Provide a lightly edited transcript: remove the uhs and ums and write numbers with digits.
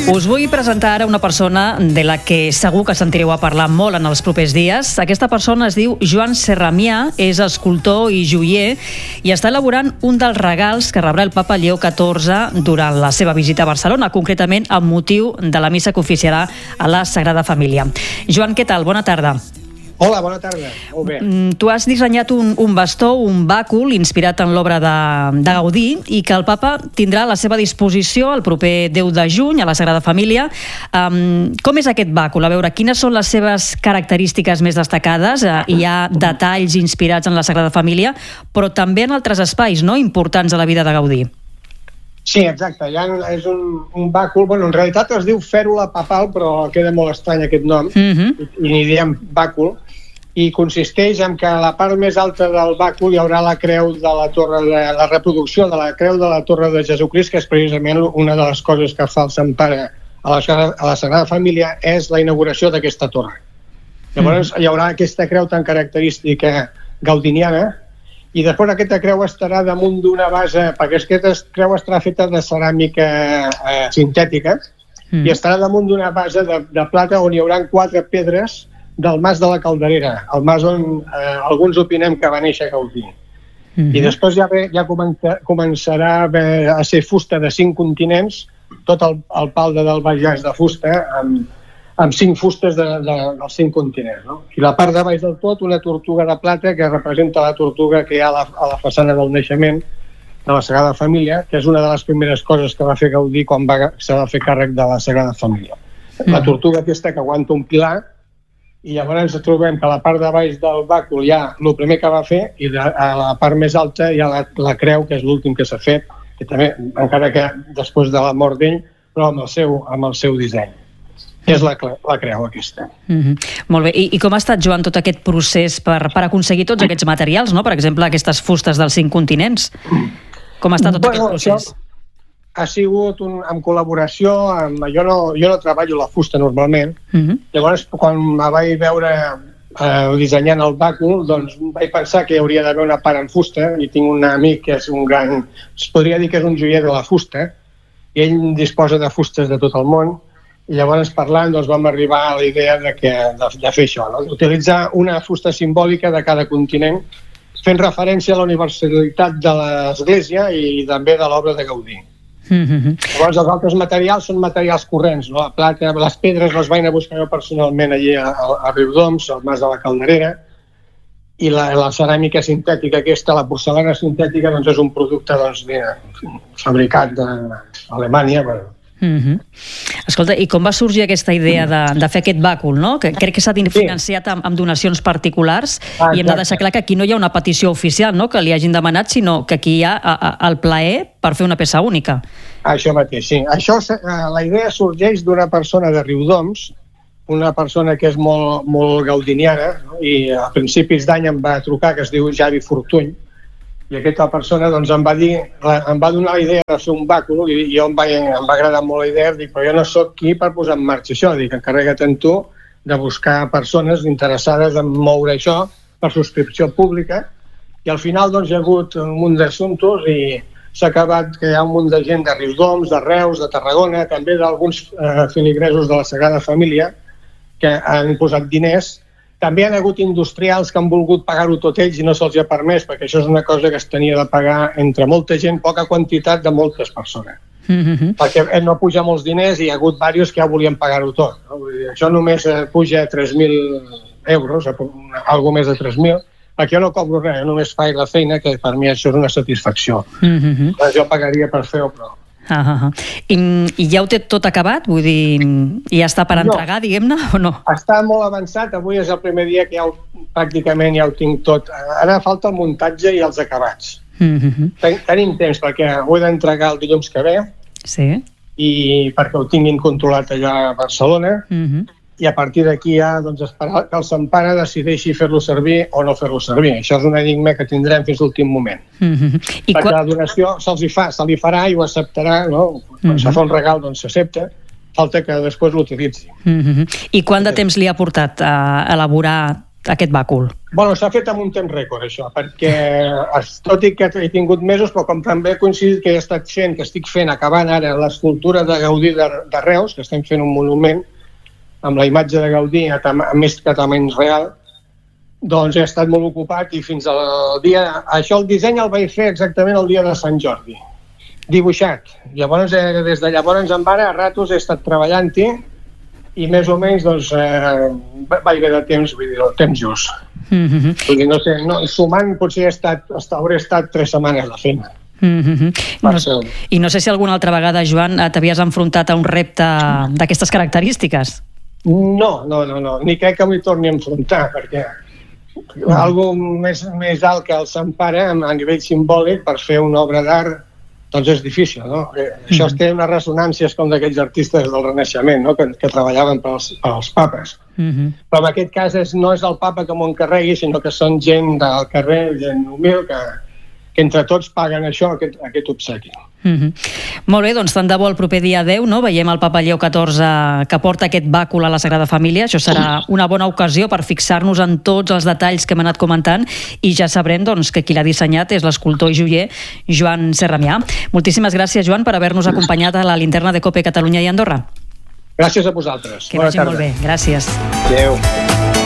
Us vull presentar ara una persona de la que segur que sentireu a parlar molt en els propers dies. Aquesta persona es diu Joan Serramià, és escultor i joier i està elaborant un dels regals que rebrà el papa Lleó XIV durant la seva visita a Barcelona, concretament amb motiu de la missa que oficiarà a la Sagrada Família. Joan, què tal? Bona tarda. Hola, bona tarda. Molt bé. Tu has dissenyat un bastó, un bàcul, inspirat en l'obra de Gaudí i que el papa tindrà a la seva disposició el proper 10 de juny a la Sagrada Família. Com és aquest bàcul? A veure, quines són les seves característiques més destacades? Hi ha detalls inspirats en la Sagrada Família, però també en altres espais, no?, importants a la vida de Gaudí. Sí, exacte. És un bàcul. Bueno, en realitat es diu fèrula papal, però queda molt estrany aquest nom, i n'hi diem bàcul. I consisteix en que a la part més alta del bàcul hi haurà la creu de la torre la reproducció de la creu de la Torre de Jesucrist, que és precisament una de les coses que fa el Sant Pare a la Sagrada Família, és la inauguració d'aquesta torre. Llavors hi haurà aquesta creu tan característica gaudiniana, i després aquesta creu estarà damunt d'una base, perquè aquesta creu estarà feta de ceràmica sintètica, i estarà damunt d'una base de plata on hi haurà 4 pedres del Mas de la Calderera, el mas on alguns opinem que va néixer Gaudí. I després ja començarà a ser fusta de 5 continents, tot el pal del baix ja és de fusta, amb 5 fustes dels 5 continents. No? I la part de baix del tot, una tortuga de plata que representa la tortuga que hi ha a la façana del naixement de la Sagrada Família, que és una de les primeres coses que va fer Gaudí quan se va fer càrrec de la Sagrada Família. La tortuga aquesta que aguanta un pilar, i llavors ens trobem que a la part de baix del bàcul hi ha el primer que va fer, i a la part més alta hi ha la creu, que és l'últim que s'ha fet, que també, encara que després de la mort d'ell, però amb el seu disseny. És la creu aquesta. Molt bé. I com ha estat, Joan, tot aquest procés per aconseguir tots aquests materials, no? Per exemple, aquestes fustes dels 5 continents? Com ha estat tot aquest procés? Ha sigut en col·laboració jo no treballo la fusta normalment. Llavors, quan me vaig veure dissenyant el bàcul, doncs vaig pensar que hi hauria d'haver una part en fusta, i tinc un amic que és un gran, es podria dir que és un joier de la fusta, i ell disposa de fustes de tot el món, i llavors parlant vam arribar a la idea de fer això, d'utilitzar una fusta simbòlica de cada continent, fent referència a la universalitat de l'Església i també de l'obra de Gaudí. Llavors els altres materials són materials corrents, no? La plata, les pedres les vaig anar a buscar jo personalment allí a Riudoms, al Mas de la Calderera, i la ceràmica sintètica aquesta, la porcellana sintètica, doncs és un producte fabricat d'Alemanya. Escolta, i com va sorgir aquesta idea de fer aquest bàcul, no? Que crec que s'ha financiat amb donacions particulars, i hem de deixar clar que aquí no hi ha una petició oficial, no?, que li hagin demanat, sinó que aquí hi ha el plaer per fer una peça única. Això mateix, sí. La idea sorgeix d'una persona de Riudoms, una persona que és molt gaudiniana, i a principis d'any em va trucar, que es diu Javi Fortuny, i aquesta persona em va donar la idea de fer un bàcul, i em va agradar molt la idea, dic, però jo no sóc qui per posar en marxa això, dic, encarrega't tu de buscar persones interessades en moure això per subscripció pública, i al final hi ha hagut un munt d'assumptes i s'ha acabat que hi ha un munt de gent de Riudoms, de Reus, de Tarragona, també d'alguns feligresos de la Sagrada Família que han posat diners. També han hagut industrials que han volgut pagar-ho tot ells i no se'ls ha permès, perquè això és una cosa que es tenia de pagar entre molta gent, poca quantitat de moltes persones. Perquè no puja molts diners i hi ha hagut diversos que ja volien pagar-ho tot. Això només puja 3.000 euros, algo més de 3.000, perquè jo no cobro res, jo només faig la feina, que per mi això és una satisfacció. Jo pagaria per fer-ho, però... I ja ho té tot acabat? Vull dir, ja està per entregar, diguem-ne, o no? Està molt avançat, avui és el primer dia que pràcticament ja ho tinc tot. Ara falta el muntatge i els acabats. Tenim temps, perquè ho he d'entregar el dilluns que ve, i perquè ho tinguin controlat allà a Barcelona, i a partir d'aquí ja esperar que el Sant Pare decideixi fer-lo servir o no fer-lo servir. Això és un enigma que tindrem fins l'últim moment. Perquè la donació se li farà i ho acceptarà, no? Quan se fa un regal, doncs s'accepta, falta que després l'utilitzi. I quant de temps li ha portat a elaborar aquest bàcul? Bueno, s'ha fet amb un temps rècord, això, perquè tot i que he tingut mesos, però com també he coincidit que estic fent, acabant ara l'escultura de Gaudí de Reus, que estem fent un monument amb la imatge de Gaudí a més que a tamany real, doncs he estat molt ocupat i fins al dia... Això, el disseny el vaig fer exactament el dia de Sant Jordi, dibuixat. Llavors, des de llavors en vara, a ratos he estat treballant-hi i més o menys doncs, vaig haver de temps, vull dir, el temps just. Vull dir, no sé, sumant potser hauré estat 3 setmanes de feina. I no sé si alguna altra vegada, Joan, t'havies enfrontat a un repte d'aquestes característiques. No, ni crec que m'hi torni a enfrontar, perquè algo més alt que el Sant Pare a nivell simbòlic per fer una obra d'art doncs és difícil, no? Això té unes ressonàncies com d'aquells artistes del Renaixement, no? que treballaven pels papes. Però en aquest cas no és el papa que m'ho encarregui, sinó que són gent del carrer, gent humil, que entre tots paguen això, aquest obsequi. Molt bé, doncs tant de bo el proper dia 10, no? Veiem el papa Lleó XIV que porta aquest bàcul a la Sagrada Família. Això serà una bona ocasió per fixar-nos en tots els detalls que hem anat comentant i ja sabrem doncs, que qui l'ha dissenyat és l'escultor i joier Joan Serramià. Moltíssimes gràcies, Joan, per haver-nos acompanyat a la linterna de COPE Catalunya i Andorra. Gràcies a vosaltres. Que vagi molt bé. Gràcies. Adéu.